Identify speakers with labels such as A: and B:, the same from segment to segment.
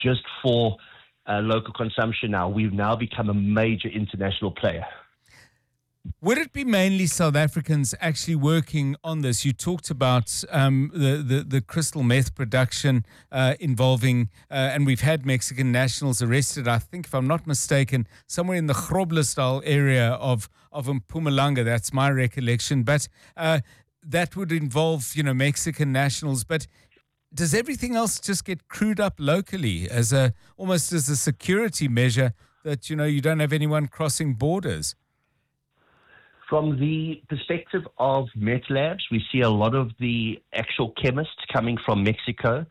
A: just for local consumption now. We've now become a major international player.
B: Would it be mainly South Africans actually working on this? You talked about the crystal meth production involving, and we've had Mexican nationals arrested, I think, if I'm not mistaken, somewhere in the Grobler-style area of Mpumalanga. That's my recollection. But that would involve, Mexican nationals. But does everything else just get crewed up locally almost as a security measure that, you don't have anyone crossing borders?
A: From the perspective of meth labs, we see a lot of the actual chemists coming from Mexico.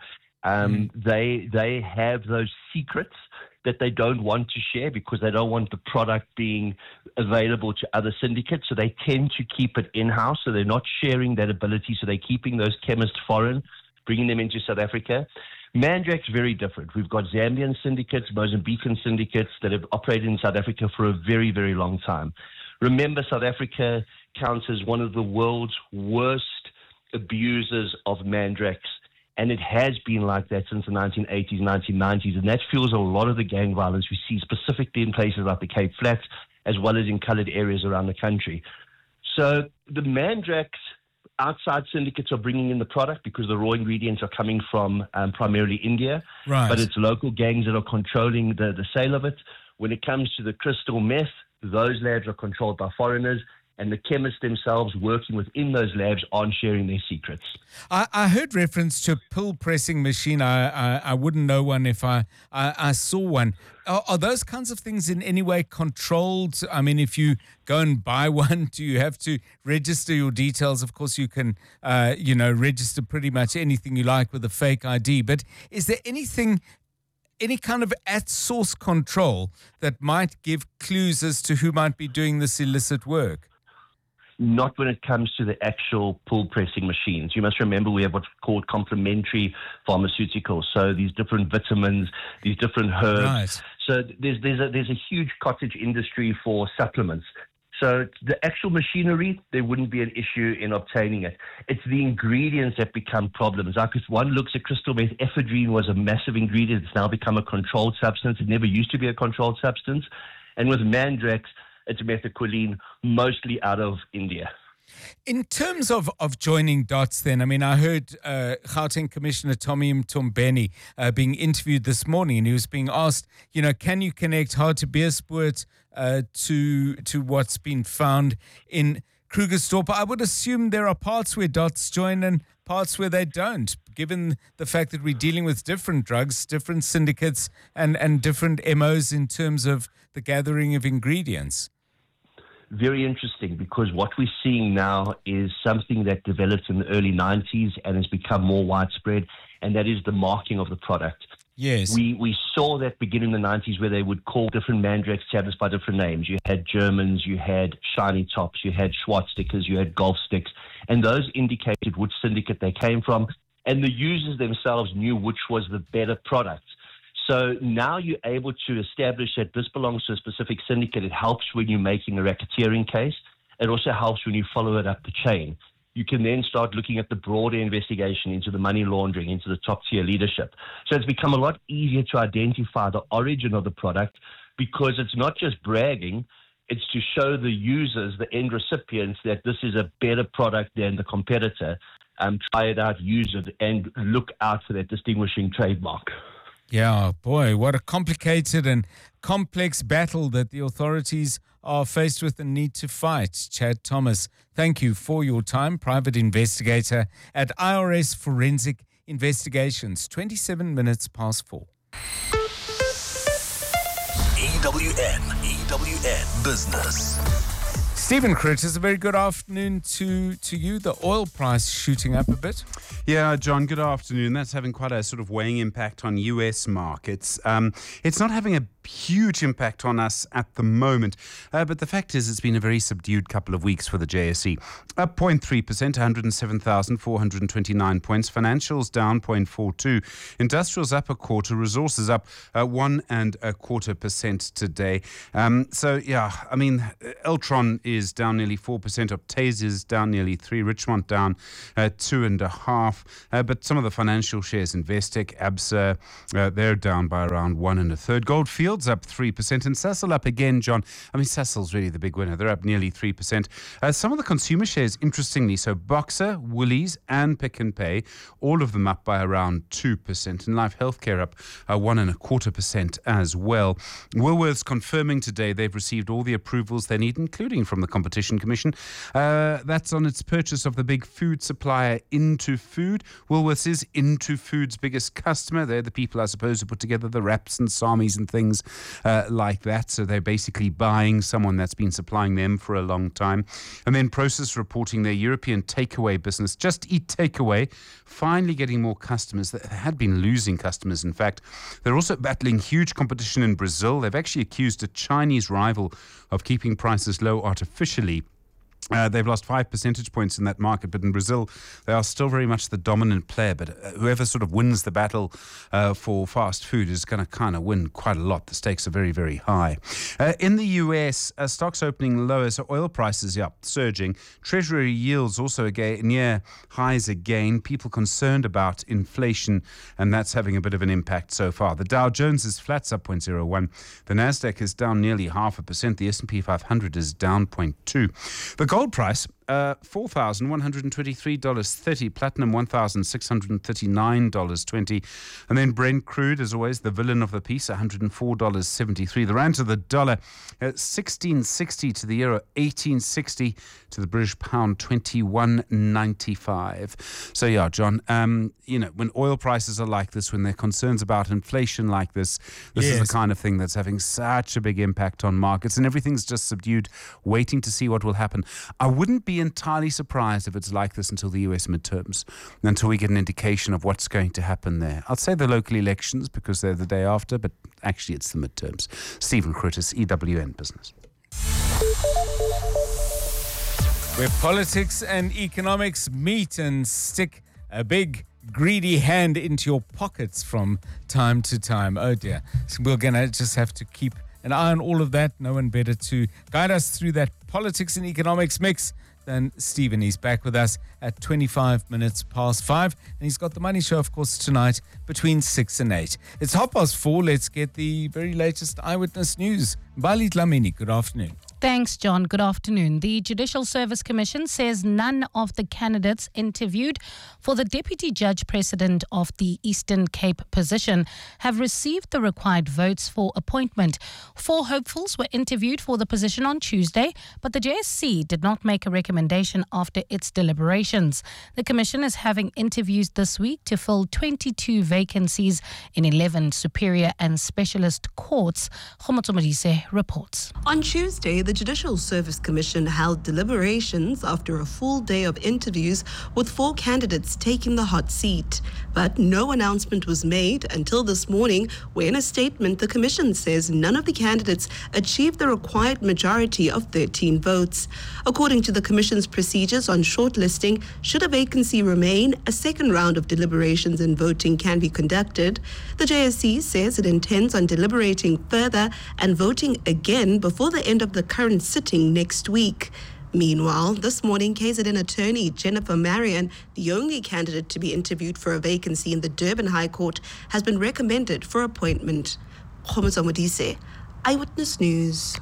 A: They have those secrets that they don't want to share because they don't want the product being available to other syndicates. So they tend to keep it in-house. So they're not sharing that ability. So they're keeping those chemists foreign, bringing them into South Africa. Mandrak's very different. We've got Zambian syndicates, Mozambican syndicates that have operated in South Africa for a very, very long time. Remember, South Africa counts as one of the world's worst abusers of Mandrax, and it has been like that since the 1980s, 1990s, and that fuels a lot of the gang violence we see specifically in places like the Cape Flats, as well as in coloured areas around the country. So the Mandrax outside syndicates are bringing in the product because the raw ingredients are coming from primarily India,
B: right.
A: But it's local gangs that are controlling the sale of it. When it comes to the crystal meth, those labs are controlled by foreigners, and the chemists themselves working within those labs aren't sharing their secrets.
B: I heard reference to a pill pressing machine. I wouldn't know one if I saw one. Are those kinds of things in any way controlled? I mean, if you go and buy one, do you have to register your details? Of course, you can, register pretty much anything you like with a fake ID. But is there any kind of at-source control that might give clues as to who might be doing this illicit work?
A: Not when it comes to the actual pull pressing machines. You must remember we have what's called complementary pharmaceuticals. So these different vitamins, these different herbs.
B: Right.
A: So there's a huge cottage industry for supplements. So the actual machinery, there wouldn't be an issue in obtaining it. It's the ingredients that become problems. Like if one looks at crystal meth, ephedrine was a massive ingredient. It's now become a controlled substance. It never used to be a controlled substance. And with Mandrax, it's methaquilene, mostly out of India.
B: In terms of joining dots then, I mean, I heard Gauteng Commissioner Tommy Mtombeni being interviewed this morning, and he was being asked, can you connect Hartbeespoort to what's been found in Krugersdorp? I would assume there are parts where dots join and parts where they don't, given the fact that we're dealing with different drugs, different syndicates, and different MOs in terms of the gathering of ingredients.
A: Very interesting, because what we're seeing now is something that developed in the early 90s and has become more widespread, and that is the marking of the product.
B: Yes.
A: We saw that begin in the 90s where they would call different Mandrax tablets by different names. You had Germans, you had Shiny Tops, you had Schwartz stickers, you had Golf sticks, and those indicated which syndicate they came from, and the users themselves knew which was the better product. So now you're able to establish that this belongs to a specific syndicate. It helps when you're making a racketeering case. It also helps when you follow it up the chain. You can then start looking at the broader investigation into the money laundering, into the top-tier leadership. So it's become a lot easier to identify the origin of the product, because it's not just bragging. It's to show the users, the end recipients, that this is a better product than the competitor. Try it out, use it, and look out for that distinguishing trademark.
B: Yeah, boy, what a complicated and complex battle that the authorities are faced with and need to fight. Chad Thomas, thank you for your time. Private investigator at IRS Forensic Investigations, 27 minutes past 4.
C: EWN Business.
B: Stephen Critters, a very good afternoon to you. The oil price shooting up a bit.
D: Yeah, John, good afternoon. That's having quite a sort of weighing impact on US markets. It's not having a huge impact on us at the moment. But the fact is, it's been a very subdued couple of weeks for the JSE. Up 0.3%, 107,429 points. Financials down 0.42. Industrials up a quarter. Resources up 1.25% today. Eltron is down nearly 4%. Optase is down nearly 3%. Richmond down 2.5%. But some of the financial shares, Investec, Absa, they're down by around 1 1/3. Goldfields up 3%, and Sasol up again, John. Sasol's really the big winner. They're up nearly 3%. Some of the consumer shares, interestingly, so Boxer, Woolies, and Pick n Pay, all of them up by around 2%, and Life Healthcare up 1.25% as well. Woolworths confirming today they've received all the approvals they need, including from the Competition Commission. That's on its purchase of the big food supplier Into Food. Woolworths is Into Food's biggest customer. They're the people, I suppose, who put together the wraps and samis and things like that. So they're basically buying someone that's been supplying them for a long time. And then Prosus reporting their European takeaway business, Just Eat Takeaway, finally getting more customers. They had been losing customers, in fact. They're also battling huge competition in Brazil. They've actually accused a Chinese rival of keeping prices low artificially. They've lost 5 percentage points in that market, but in Brazil, they are still very much the dominant player. But whoever sort of wins the battle for fast food is going to kind of win quite a lot. The stakes are very, very high. In the US, stocks opening lower, so oil prices up, surging. Treasury yields also again near highs again. People concerned about inflation, and that's having a bit of an impact so far. The Dow Jones is flat, up 0.01. The Nasdaq is down nearly 0.5%. The S&P 500 is down 0.2. The gold price, $4,123.30, platinum $1,639.20, and then Brent crude, as always, the villain of the piece, $104.73. The rand to the dollar, 16.60 to the euro, 18.60 to the British pound, 21.95. So yeah, John, when oil prices are like this, when there are concerns about inflation like this, this is the kind of thing that's having such a big impact on markets, and everything's just subdued, waiting to see what will happen. I wouldn't be entirely surprised if it's like this until the US midterms, until we get an indication of what's going to happen there. I'll say the local elections because they're the day after, but actually it's the midterms. Stephen Curtis, EWN Business.
B: Where politics and economics meet and stick a big greedy hand into your pockets from time to time. Oh dear. So we're going to just have to keep an eye on all of that. No one better to guide us through that politics and economics mix than Stephen. He's back with us at 25 minutes past 5. And he's got the Money Show, of course, tonight between 6 and 8. It's 4:30. Let's get the very latest eyewitness news. Mbali Dlamini, good afternoon.
E: Thanks, John. Good afternoon. The Judicial Service Commission says none of the candidates interviewed for the Deputy Judge President of the Eastern Cape position have received the required votes for appointment. 4 hopefuls were interviewed for the position on Tuesday, but the JSC did not make a recommendation after its deliberations. The Commission is having interviews this week to fill 22 vacancies in 11 superior and specialist courts. Khomotso Modise reports.
F: On Tuesday, the Judicial Service Commission held deliberations after a full day of interviews with 4 candidates taking the hot seat. But no announcement was made until this morning, where in a statement the Commission says none of the candidates achieved the required majority of 13 votes. According to the Commission's procedures on shortlisting, should a vacancy remain, a second round of deliberations and voting can be conducted. The JSC says it intends on deliberating further and voting again before the end of the current sitting next week. Meanwhile, this morning, KZN attorney Jennifer Marion, the only candidate to be interviewed for a vacancy in the Durban High Court, has been recommended for appointment. Khomotso Modise, Eyewitness News.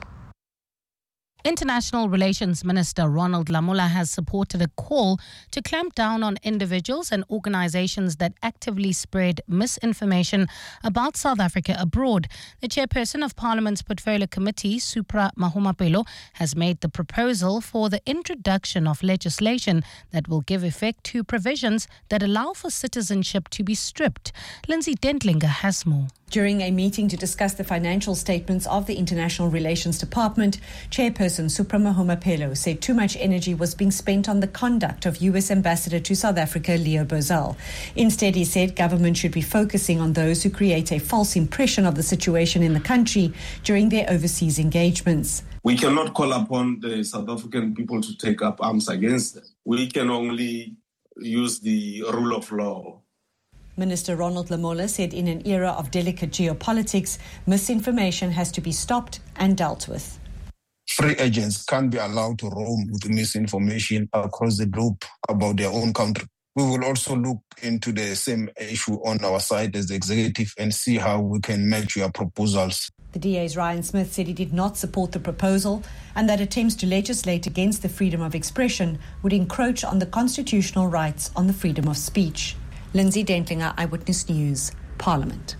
E: International Relations Minister Ronald Lamola has supported a call to clamp down on individuals and organizations that actively spread misinformation about South Africa abroad. The chairperson of Parliament's Portfolio Committee, Supra Mahumapelo, has made the proposal for the introduction of legislation that will give effect to provisions that allow for citizenship to be stripped. Lindsay Dentlinger has more.
G: During a meeting to discuss the financial statements of the International Relations Department, Chairperson Supra Mahumapelo said too much energy was being spent on the conduct of U.S. Ambassador to South Africa, Leo Bozell. Instead, he said government should be focusing on those who create a false impression of the situation in the country during their overseas engagements.
H: We cannot call upon the South African people to take up arms against them. We can only use the rule of law.
G: Minister Ronald Lamola said in an era of delicate geopolitics, misinformation has to be stopped and dealt with.
I: Free agents can't be allowed to roam with misinformation across the globe about their own country. We will also look into the same issue on our side as the executive and see how we can match your proposals.
G: The DA's Ryan Smith said he did not support the proposal and that attempts to legislate against the freedom of expression would encroach on the constitutional rights on the freedom of speech. Lindsay Dentlinger, Eyewitness News, Parliament.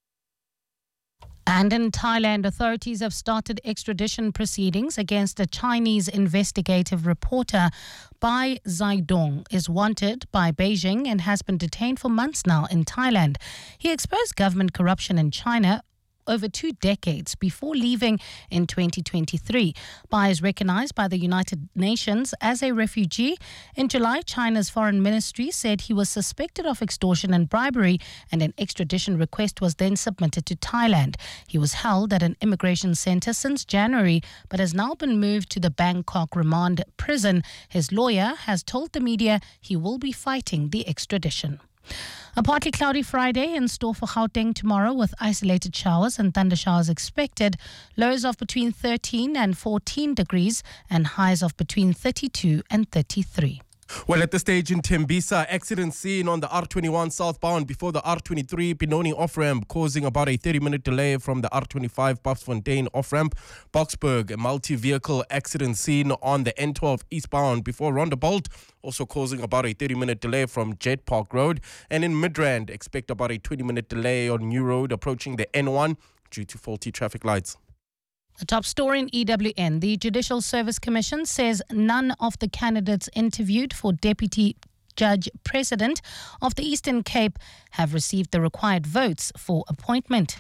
E: And in Thailand, authorities have started extradition proceedings against a Chinese investigative reporter. Bai Zhaidong is wanted by Beijing and has been detained for months now in Thailand. He exposed government corruption in China over 2 decades before leaving in 2023. Bai is recognized by the United Nations as a refugee. In July, China's foreign ministry said he was suspected of extortion and bribery, and an extradition request was then submitted to Thailand. He was held at an immigration center since January, but has now been moved to the Bangkok remand prison. His lawyer has told the media he will be fighting the extradition. A partly cloudy Friday in store for Gauteng tomorrow with isolated showers and thunder showers expected. Lows of between 13 and 14 degrees and highs of between 32 and 33.
J: Well, at the stage in Tembisa, accident seen on the R21 southbound before the R23 Pinoni off-ramp, causing about a 30-minute delay from the R25 Buffsfontein off-ramp. Boksburg, a multi-vehicle accident seen on the N12 eastbound before Rondebolt, also causing about a 30-minute delay from Jet Park Road. And in Midrand, expect about a 20-minute delay on New Road approaching the N1 due to faulty traffic lights.
E: The top story in EWN. The Judicial Service Commission says none of the candidates interviewed for Deputy Judge President of the Eastern Cape have received the required votes for appointment.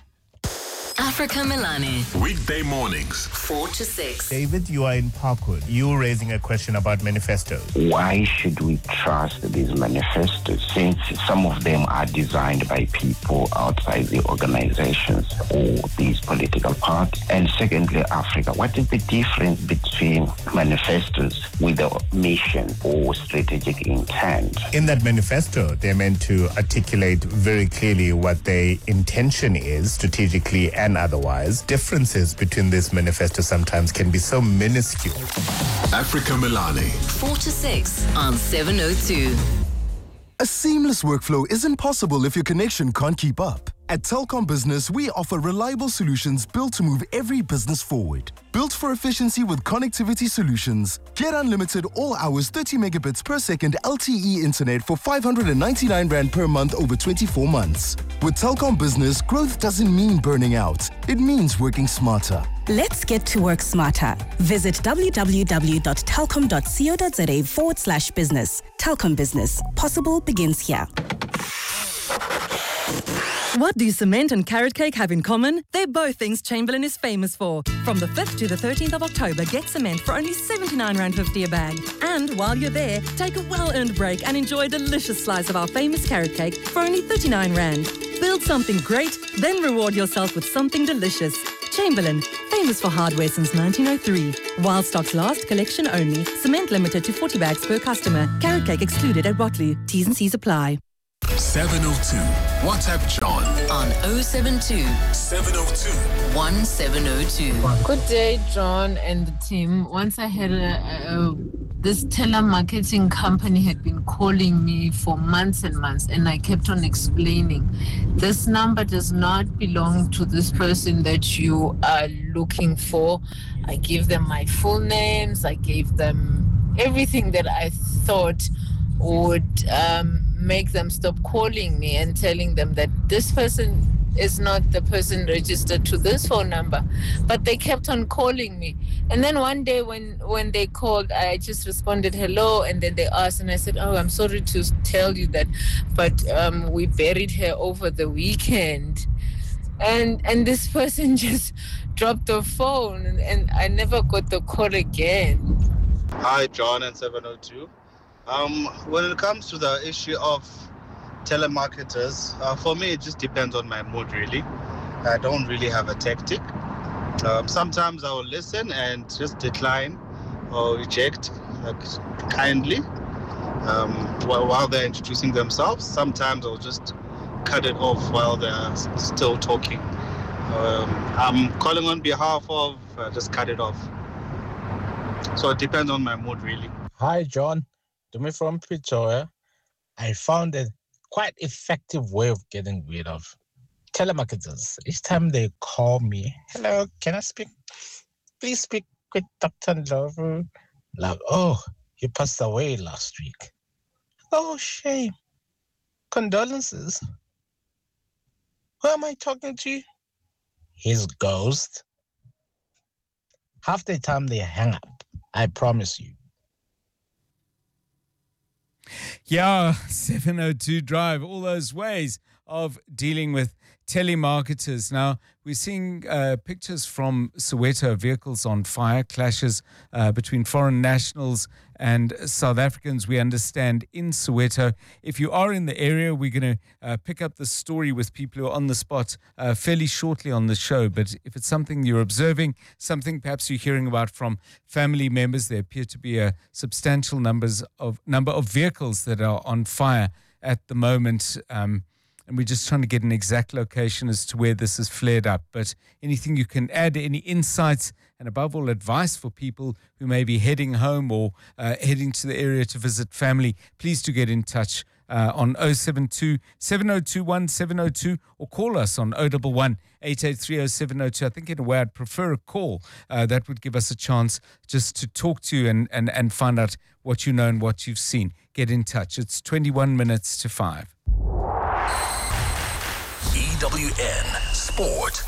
C: Africa Milani. Weekday mornings, 4 to 6.
K: David, you are in Parkwood. You're raising a question about manifestos.
L: Why should we trust these manifestos since some of them are designed by people outside the organizations or these political parties? And secondly, Africa, what is the difference between manifestos with a mission or strategic intent?
K: In that manifesto, they're meant to articulate very clearly what their intention is, strategically and otherwise. Differences between this manifesto sometimes can be so minuscule.
C: Africa Milani. 4 to 6 on 702.
M: A seamless workflow isn't possible if your connection can't keep up. At Telkom Business, we offer reliable solutions built to move every business forward. Built for efficiency with connectivity solutions. Get unlimited all hours 30 megabits per second LTE internet for 599 Rand per month over 24 months. With Telkom Business, growth doesn't mean burning out. It means working smarter.
N: Let's get to work smarter. Visit www.telkom.co.za/business. Telkom Business. Possible begins here.
O: What do cement and carrot cake have in common? They're both things Chamberlain is famous for. From the 5th to the 13th of October, get cement for only 79 Rand 50 a bag. And while you're there, take a well-earned break and enjoy a delicious slice of our famous carrot cake for only 39 Rand. Build something great, then reward yourself with something delicious. Chamberlain, famous for hardware since 1903. While stocks last, collection only. Cement limited to 40 bags per customer. Carrot cake excluded at Botley. T's and C's apply.
C: 702. WhatsApp John on 072 702 1702.
P: Good day, John and the team. Once I had this telemarketing company had been calling me for months and months, and I kept on explaining, this number does not belong to this person that you are looking for. I gave them my full names. I gave them everything that I thought would make them stop calling me and telling them that this person is not the person registered to this phone number. But they kept on calling me. And then one day when they called, I just responded, hello. And then they asked, and I said, oh, I'm sorry to tell you that, but we buried her over the weekend. And this person just dropped the phone, and I never got the call again.
Q: Hi, John and 702. When it comes to the issue of telemarketers, for me, it just depends on my mood, really. I don't really have a tactic. Sometimes I will listen and just decline or reject kindly while they're introducing themselves. Sometimes I'll just cut it off while they're still talking. I'm calling on behalf of, just cut it off. So it depends on my mood, really.
R: Hi, John. Dumi from Pretoria. I found a quite effective way of getting rid of telemarketers. Each time they call me, hello, can I speak? Please speak with Dr. Ndlovu. Like, oh, he passed away last week. Oh, shame. Condolences. Who am I talking to? His ghost. Half the time they hang up, I promise you.
B: Yeah, 702 Drive, all those ways of dealing with telemarketers. Now, we're seeing pictures from Soweto, vehicles on fire, clashes between foreign nationals and South Africans, we understand, in Soweto. If you are in the area, we're going to pick up the story with people who are on the spot fairly shortly on the show. But if it's something you're observing, something perhaps you're hearing about from family members, there appear to be a substantial number of vehicles that are on fire at the moment. And we're just trying to get an exact location as to where this has flared up. But anything you can add, any insights, and above all, advice for people who may be heading home or heading to the area to visit family, please do get in touch on 072 7021 702 or call us on 011 8830 702. I think in a way I'd prefer a call. That would give us a chance just to talk to you and find out what you know and what you've seen. Get in touch. It's 21 minutes to 5.
C: EWN Sport.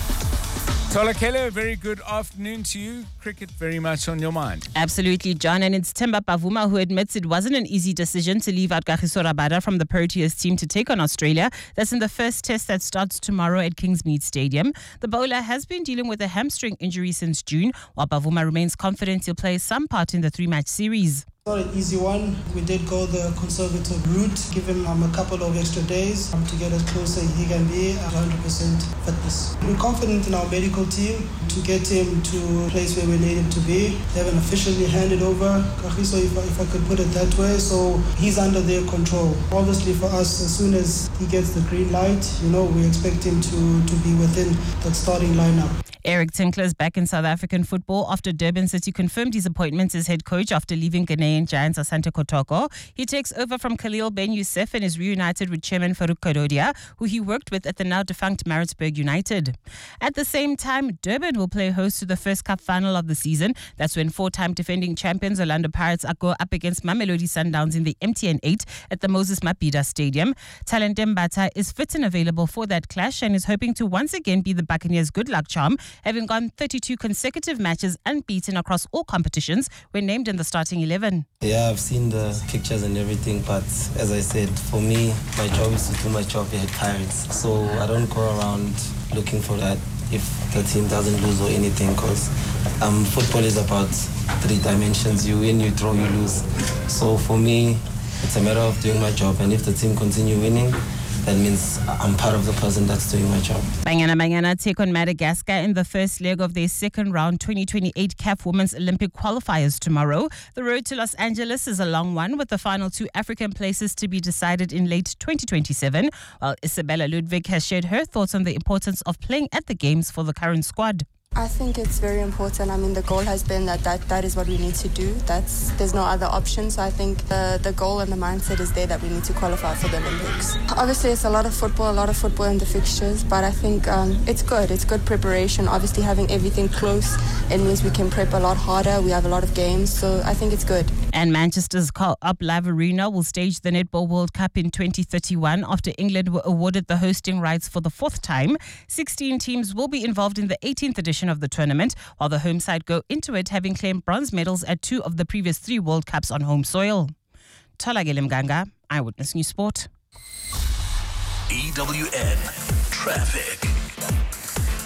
B: Tola Keller, very good afternoon to you. Cricket very much on your mind.
S: Absolutely, John. And it's Themba Bavuma who admits it wasn't an easy decision to leave out Kagiso Rabada from the Proteas team to take on Australia. That's in the first test that starts tomorrow at Kingsmead Stadium. The bowler has been dealing with a hamstring injury since June, while Bavuma remains confident he'll play some part in the 3-match series.
T: Not an easy one. We did go the conservative route, give him a couple of extra days to get as close as he can be at 100% fitness. We're confident in our medical team to get him to a place where we need him to be. They haven't officially handed over Kagiso, if I could put it that way, so he's under their control. Obviously for us, as soon as he gets the green light, we expect him to be within that starting lineup.
S: Eric Tinkler is back in South African football after Durban City confirmed his appointment as head coach after leaving Ghanaian Giants Asante Kotoko. He takes over from Khalil Ben Youssef and is reunited with chairman Farouk Kadodia, who he worked with at the now defunct Maritzburg United. At the same time, Durban will play host to the first cup final of the season. That's when 4-time defending champions Orlando Pirates go up against Mamelodi Sundowns in the MTN 8 at the Moses Mabhida Stadium. Talente Mbata is fit and available for that clash and is hoping to once again be the Buccaneers' good luck charm, having gone 32 consecutive matches unbeaten across all competitions when named in the starting 11.
U: Yeah, I've seen the pictures and everything, but as I said, for me, my job is to do my job here at Pirates. So I don't go around looking for that if the team doesn't lose or anything, because football is about 3 dimensions. You win, you draw, you lose. So for me, it's a matter of doing my job, and if the team continue winning, that means I'm part of the person that's doing my job.
S: Banyana take on Madagascar in the first leg of their second round 2028 CAF Women's Olympic qualifiers tomorrow. The road to Los Angeles is a long one, with the final 2 African places to be decided in late 2027, while Isabella Ludwig has shared her thoughts on the importance of playing at the Games for the current squad.
V: I think it's very important. I mean, the goal has been that is what we need to do. There's no other option. So I think the goal and the mindset is there that we need to qualify for the Olympics. Obviously, it's a lot of football in the fixtures, but I think it's good. It's good preparation. Obviously, having everything close, it means we can prep a lot harder. We have a lot of games, so I think it's good.
S: And Manchester's Up Live Arena will stage the Netball World Cup in 2031 after England were awarded the hosting rights for the 4th time. 16 teams will be involved in the 18th edition of the tournament, while the home side go into it having claimed bronze medals at 2 of the previous 3 World Cups on home soil. Tolagele Mganga, Eyewitness News Sport.
C: EWN Traffic.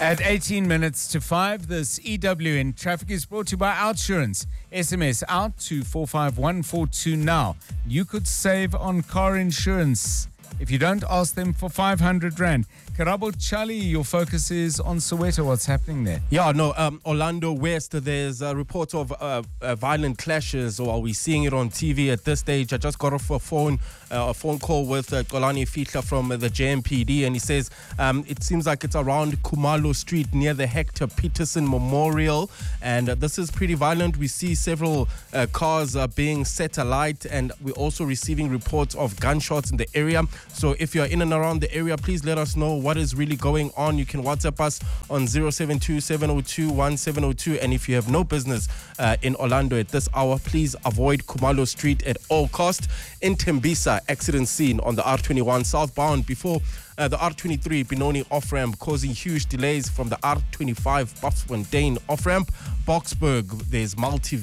B: At 18 minutes to 5, this EWN traffic is brought to you by Outsurance. SMS out to 45142 now. You could save on car insurance if you don't ask them for 500 Rand. Karabo Charlie, your focus is on Soweto. What's happening there?
J: Yeah, no, Orlando West, there's a report of violent clashes, or are we seeing it on TV at this stage? I just got off a phone call with Kolani Fitla from the JMPD, and he says it seems like it's around Kumalo Street near the Hector Peterson Memorial, and this is pretty violent. We see several cars being set alight, and we're also receiving reports of gunshots in the area. So if you're in and around the area, please let us know what is really going on. You can WhatsApp us on 072-702-1702. And if you have no business in Orlando at this hour, please avoid Kumalo Street at all costs. In Tembisa, accident scene on the R21 southbound before the R23 Benoni off-ramp, causing huge delays from the R25 Buffsfontein off-ramp. Boksburg, there's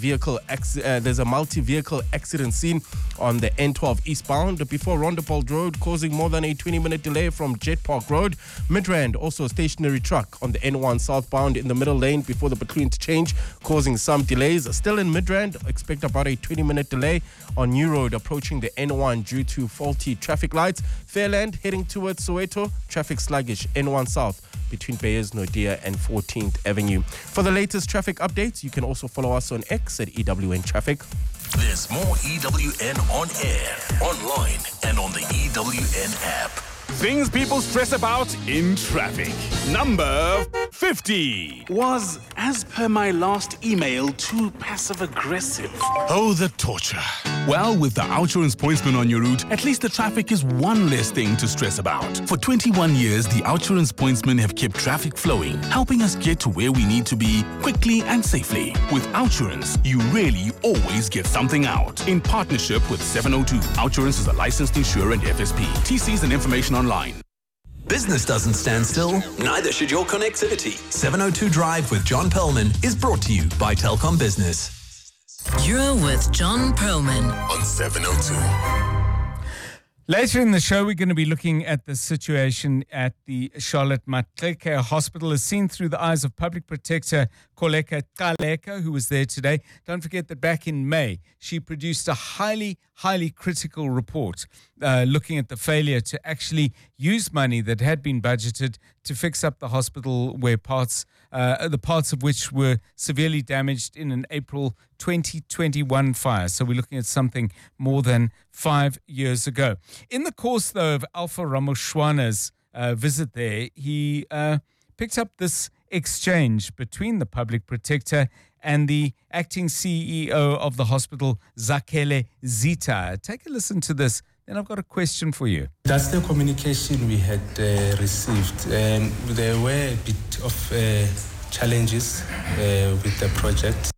J: a multi-vehicle accident scene on the N12 eastbound before Rondebold Road, causing more than a 20-minute delay from Jet Park Road. Midrand, also a stationary truck on the N1 southbound in the middle lane before the Batu interchange, causing some delays. Still in Midrand, expect about a 20-minute delay on New Road approaching the N1 due to faulty traffic lights. Fairland heading towards Soweto, traffic sluggish N1 south between Bayers Nodia and 14th Avenue. For the latest traffic updates, you can also follow us on X at EWN Traffic.
A: There's more EWN on air, online, and on the EWN app.
D: Things people stress about in traffic. Number 50 was, as per my last email, too passive-aggressive. Oh, the torture. Well, with the Outsurance pointsman on your route, at least the traffic is one less thing to stress about. For 21 years, the Outsurance pointsmen have kept traffic flowing, helping us get to where we need to be quickly and safely. With Outsurance, you really always get something out. In partnership with 702, Outsurance is a licensed insurer and FSP. TCs and information online.
W: Business doesn't stand still, neither should your connectivity. 702 Drive with John Perlman is brought to you by Telkom Business.
C: You're with John Perlman
A: on 702.
B: Later in the show, we're going to be looking at the situation at the Charlotte Maxeke Hospital as seen through the eyes of Public Protector Koleka Kaleka, who was there today. Don't forget that back in May, she produced a highly critical report looking at the failure to actually use money that had been budgeted to fix up the hospital where the parts of which were severely damaged in an April 2021 fire. So we're looking at something more than 5 years ago. In the course, though, of Alpha Ramoshwana's visit there, he picked up this exchange between the Public Protector and the acting CEO of the hospital, Zakhele Zita. Take a listen to this. Then I've got a question for you.
X: That's the communication we had received. There were a bit of challenges with the project.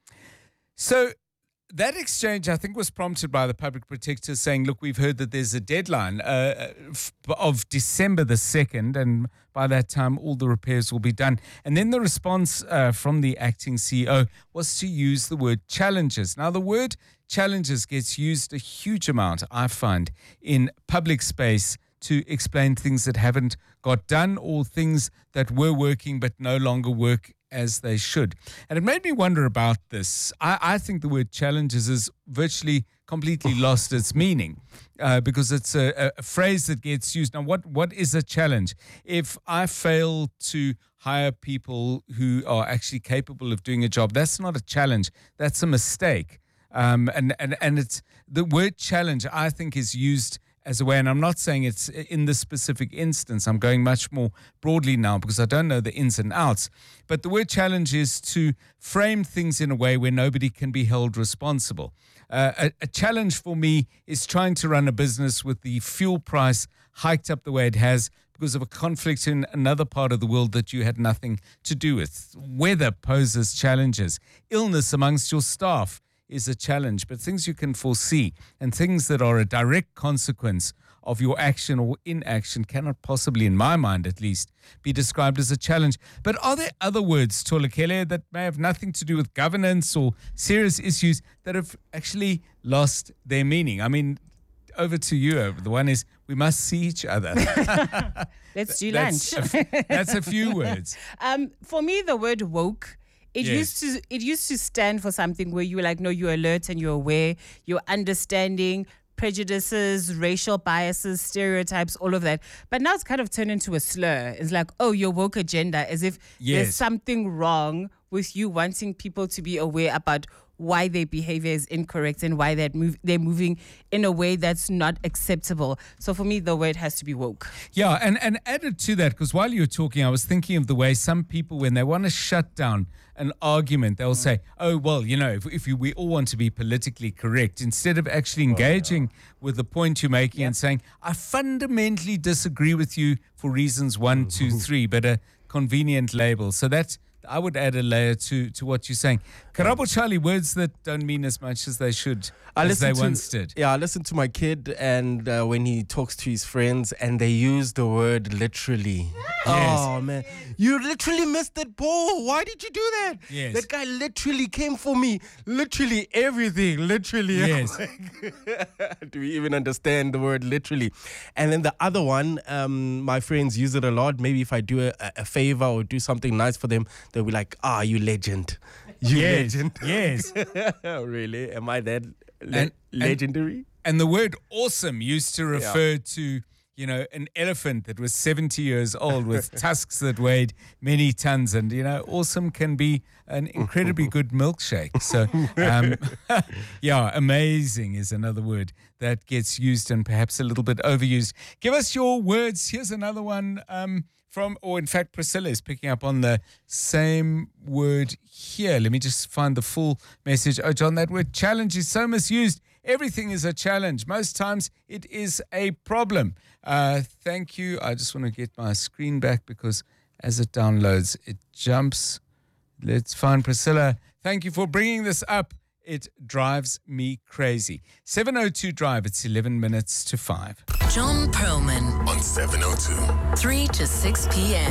B: So that exchange, I think, was prompted by the Public Protector saying, look, we've heard that there's a deadline of December the 2nd, and by that time, all the repairs will be done. And then the response from the acting CEO was to use the word challenges. Now, the word challenges gets used a huge amount, I find, in public space to explain things that haven't got done or things that were working but no longer work as they should. And it made me wonder about this. I think the word challenges is virtually completely lost its meaning because it's a phrase that gets used. Now, what is a challenge? If I fail to hire people who are actually capable of doing a job, that's not a challenge. That's a mistake. And it's the word challenge, I think, is used as a way, and I'm not saying it's in this specific instance. I'm going much more broadly now because I don't know the ins and outs. But the word challenge is to frame things in a way where nobody can be held responsible. A challenge for me is trying to run a business with the fuel price hiked up the way it has because of a conflict in another part of the world that you had nothing to do with. Weather poses challenges. Illness amongst your staff is a challenge, but things you can foresee and things that are a direct consequence of your action or inaction cannot possibly, in my mind at least, be described as a challenge. But are there other words, Tolakele, that may have nothing to do with governance or serious issues that have actually lost their meaning? I mean, over to you. The one is, we must see each other.
S: Let's do lunch.
B: That's a few words.
S: For me, the word woke, it used to stand for something where you were like, no, you're alert and you're aware, you're understanding prejudices, racial biases, stereotypes, all of that. But now it's kind of turned into a slur. It's like, oh, your woke agenda, as if there's something wrong with you wanting people to be aware about why their behavior is incorrect and why they're moving in a way that's not acceptable. So for me, the word has to be woke.
B: Yeah, and added to that, because while you were talking, I was thinking of the way some people, when they want to shut down an argument, they'll say, oh, well, you know, if we all want to be politically correct, instead of actually engaging with the point you're making and saying, I fundamentally disagree with you for reasons 1, 2, 3, but a convenient label. So that's, I would add a layer to what you're saying. Karabo Charlie, words that don't mean as much as they should, as they once did.
J: Yeah, I listen to my kid, and when he talks to his friends, and they use the word literally.
B: Yes.
J: Oh, man. You literally missed that ball. Why did you do that?
B: Yes.
J: That guy literally came for me. Literally everything. Literally.
B: Yes.
J: Do we even understand the word literally? And then the other one, my friends use it a lot. Maybe if I do a favor or do something nice for them, they'll be like, you legend. You legend.
B: Yes.
J: Really? Am I that legendary?
B: And the word awesome used to refer to, you know, an elephant that was 70 years old with tusks that weighed many tons. And, you know, awesome can be an incredibly good milkshake. So, yeah, amazing is another word that gets used and perhaps a little bit overused. Give us your words. Here's another one in fact, Priscilla is picking up on the same word here. Let me just find the full message. Oh, John, that word challenge is so misused. Everything is a challenge. Most times it is a problem. Thank you. I just want to get my screen back because as it downloads, it jumps. Let's find Priscilla. Thank you for bringing this up. It drives me crazy. 702 Drive, it's 11 minutes to 5.
C: John Perlman
A: On 702.
C: 3 to 6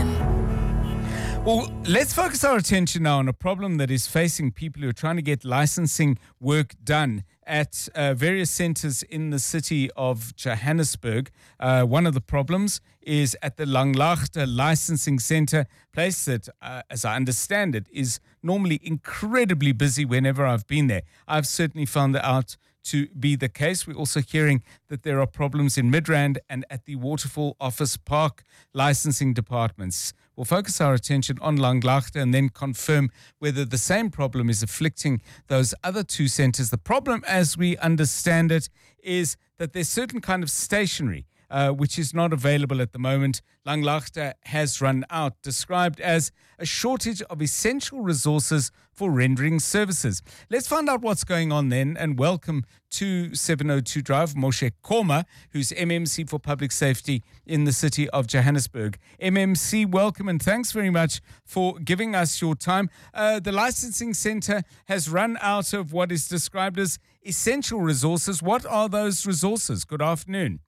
C: p.m.
B: Well, let's focus our attention now on a problem that is facing people who are trying to get licensing work done at various centers in the city of Johannesburg. One of the problems is at the Langlaagte Licensing Center, place that, as I understand it, is normally incredibly busy whenever I've been there. I've certainly found that out to be the case. We're also hearing that there are problems in Midrand and at the Waterfall Office Park licensing departments. We'll focus our attention on Langlaagte and then confirm whether the same problem is afflicting those other two centers. The problem, as we understand it, is that there's certain kind of stationery which is not available at the moment. Langlaagte has run out, described as a shortage of essential resources for rendering services. Let's find out what's going on then, and welcome to 702 Drive, Moshe Koma, who's MMC for Public Safety in the city of Johannesburg. MMC, welcome and thanks very much for giving us your time. The licensing center has run out of what is described as essential resources. What are those resources? Good afternoon.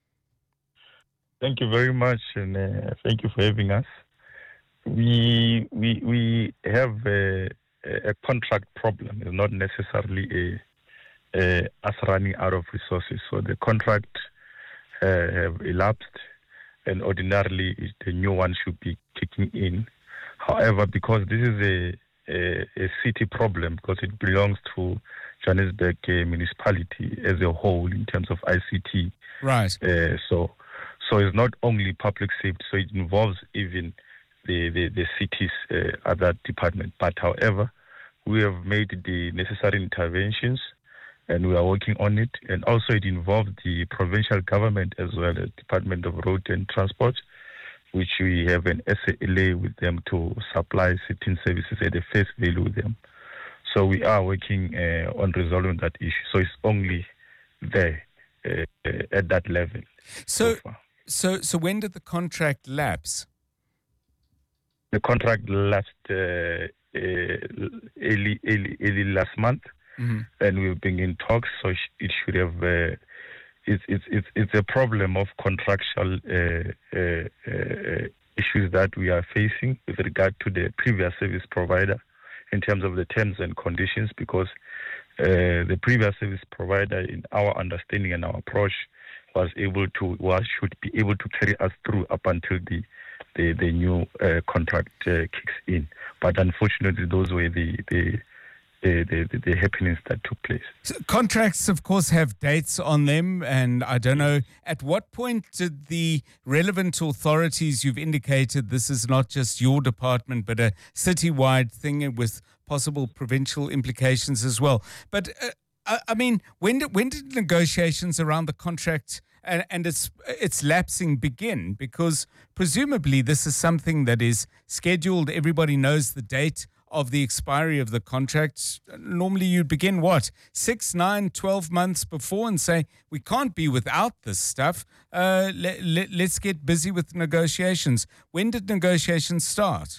F: Thank you very much, and thank you for having us. We have a contract problem. It's not necessarily us running out of resources. So the contract have elapsed, and ordinarily the new one should be kicking in. However, because this is a city problem, because it belongs to Johannesburg municipality as a whole in terms of ICT.
B: Right.
F: So it's not only public safety, so it involves even the city's other department. But however, we have made the necessary interventions and we are working on it. And also it involves the provincial government as well as Department of Road and Transport, which we have an SLA with them to supply certain services at a face value with them. So we are working on resolving that issue. So it's only there at that level.
B: So when did the contract lapse?
F: The contract lapsed early last month, and we've been in talks. So it should have. It's a problem of contractual issues that we are facing with regard to the previous service provider in terms of the terms and conditions, because the previous service provider, in our understanding and our approach, should be able to carry us through up until the new contract kicks in. But unfortunately, those were the happenings that took place.
B: So contracts, of course, have dates on them, and I don't know, at what point did the relevant authorities, you've indicated this is not just your department, but a citywide thing with possible provincial implications as well. But I mean, when did negotiations around the contract and its lapsing begin? Because presumably this is something that is scheduled. Everybody knows the date of the expiry of the contract. Normally you'd begin, 6, 9, 12 months before and say, we can't be without this stuff. Let's get busy with negotiations. When did negotiations start?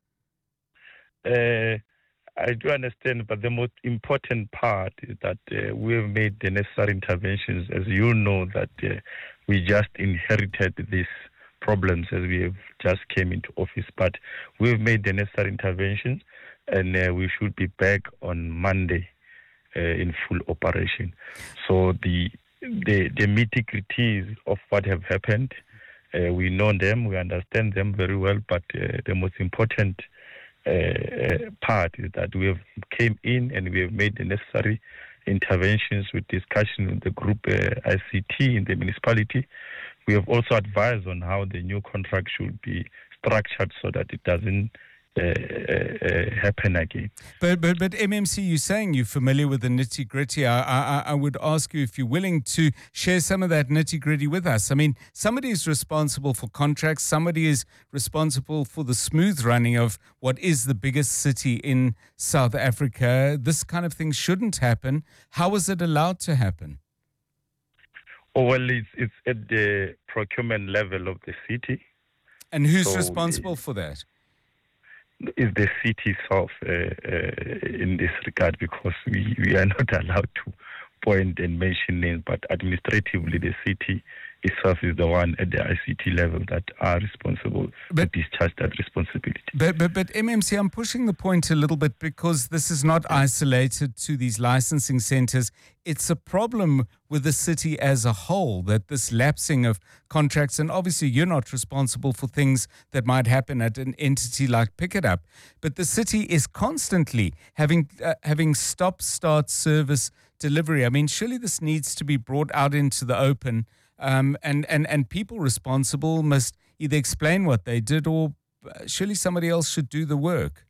F: I do understand, but the most important part is that we have made the necessary interventions. As you know, that we just inherited these problems as we have just came into office, but we've made the necessary interventions, and we should be back on Monday in full operation. So the nitty-gritties of what have happened, we know them, we understand them very well, but the most important part is that we have came in and we have made the necessary interventions with discussion with the group ICT in the municipality. We have also advised on how the new contract should be structured so that it doesn't happen again.
B: But MMC, you're saying you're familiar with the nitty-gritty. I would ask you if you're willing to share some of that nitty-gritty with us. I mean, somebody is responsible for contracts. Somebody is responsible for the smooth running of what is the biggest city in South Africa. This kind of thing shouldn't happen. How was it allowed to happen?
F: Oh, well, it's at the procurement level of the city.
B: And who's responsible for that?
F: Is the city itself in this regard, because we are not allowed to point and mention names, but administratively the city itself is the one at the ICT level that are responsible to discharge that responsibility.
B: But MMC, I'm pushing the point a little bit because this is not isolated to these licensing centres. It's a problem with the city as a whole, that this lapsing of contracts, and obviously you're not responsible for things that might happen at an entity like Pick It Up, but the city is constantly having stop-start service delivery. I mean, surely this needs to be brought out into the open. And people responsible must either explain what they did, or surely somebody else should do the work.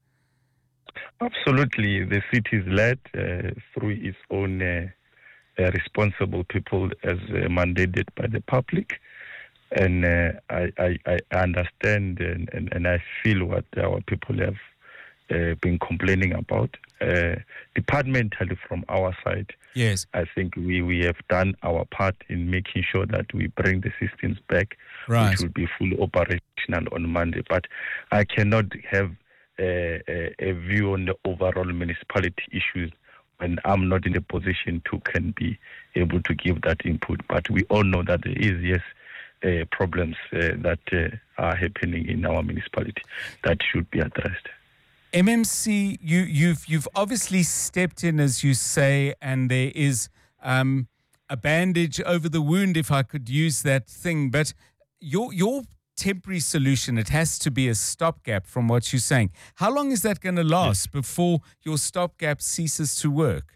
F: Absolutely. The city is led through its own responsible people as mandated by the public. And I understand and I feel what our people have been complaining about. Departmentally from our side,
B: yes,
F: I think we have done our part in making sure that we bring the systems back,
B: right,
F: which will be fully operational on Monday. But I cannot have a view on the overall municipality issues when I'm not in a position to can be able to give that input. But we all know that there is, yes, problems that are happening in our municipality that should be addressed.
B: MMC, you've obviously stepped in, as you say, and there is a bandage over the wound, if I could use that thing. But your temporary solution, it has to be a stopgap from what you're saying. How long is that going to last before your stopgap ceases to work?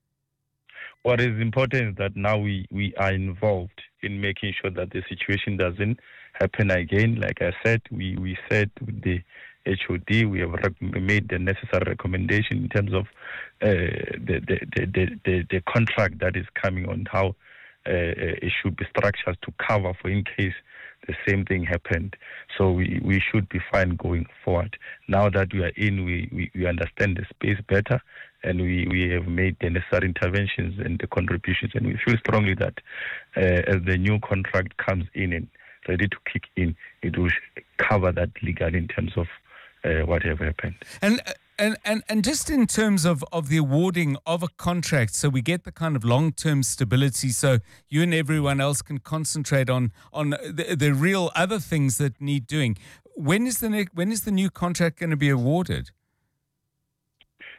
F: What is important is that now we are involved in making sure that the situation doesn't happen again. Like I said, we said with the HOD, we have made the necessary recommendation in terms of the contract that is coming on, how it should be structured to cover for in case the same thing happened. So we should be fine going forward. Now that we are in, we understand the space better, and we have made the necessary interventions and the contributions, and we feel strongly that as the new contract comes in and ready to kick in, it will cover that legally in terms of what have happened.
B: And just in terms of the awarding of a contract, so we get the kind of long-term stability, so you and everyone else can concentrate on the real other things that need doing. When is the new contract going to be awarded?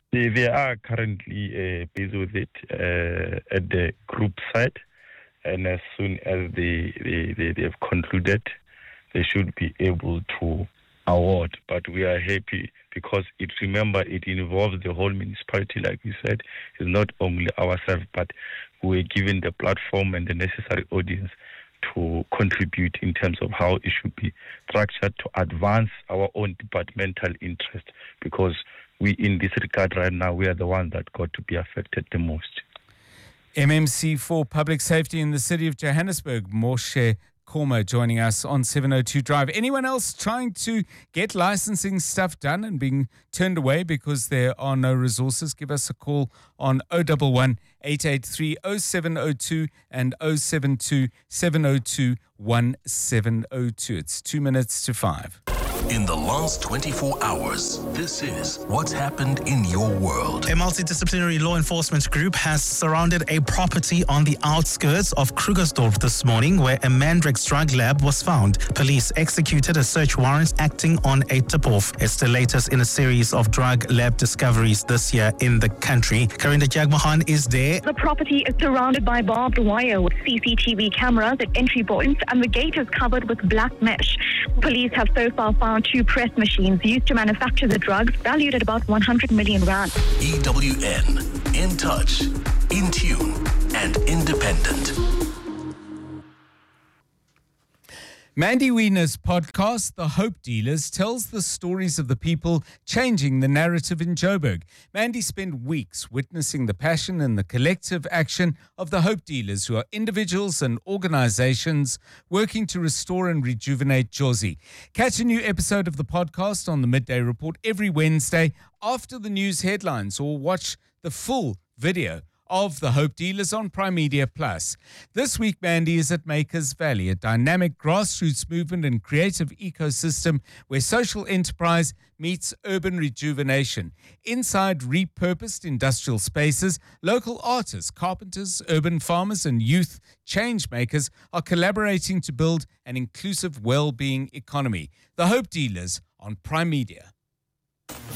F: They are currently busy with it at the group side, and as soon as they have concluded, they should be able to award. But we are happy because it involves the whole municipality, like we said. It's not only ourselves, but we're given the platform and the necessary audience to contribute in terms of how it should be structured to advance our own departmental interest, because we, in this regard right now, we are the ones that got to be affected the most.
B: MMC for Public Safety in the City of Johannesburg, Moshe Korma, joining us on 702 Drive. Anyone else trying to get licensing stuff done and being turned away because there are no resources? Give us a call on 011 883 0702 and 072 702 1702. It's 2 minutes to 5.
A: In the last 24 hours, this is what's happened in your world.
E: A multidisciplinary law enforcement group has surrounded a property on the outskirts of Krugersdorp this morning where a Mandrex drug lab was found. Police executed a search warrant acting on a tip-off. It's the latest in a series of drug lab discoveries this year in the country. Karinda Jagmohan is there.
G: The property is surrounded by barbed wire with CCTV cameras at entry points, and the gate is covered with black mesh. Police have so far found 2 press machines used to manufacture the drugs, valued at about 100 million rand.
A: EWN, in touch, in tune, and independent.
B: Mandy Wiener's podcast, The Hope Dealers, tells the stories of the people changing the narrative in Joburg. Mandy spent weeks witnessing the passion and the collective action of the Hope Dealers, who are individuals and organizations working to restore and rejuvenate Jozi. Catch a new episode of the podcast on the Midday Report every Wednesday after the news headlines, or watch the full video of the Hope Dealers on Prime Media Plus. This week, Mandy is at Makers Valley, a dynamic grassroots movement and creative ecosystem where social enterprise meets urban rejuvenation. Inside repurposed industrial spaces, local artists, carpenters, urban farmers, and youth change makers are collaborating to build an inclusive well-being economy. The Hope Dealers on Prime Media.